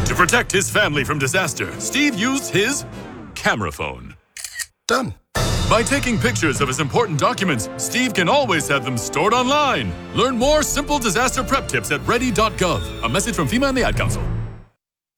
To protect his family from disaster, Steve used his camera phone. Done. By taking pictures of his important documents, Steve can always have them stored online. Learn more simple disaster prep tips at ready.gov. A message from FEMA and the Ad Council.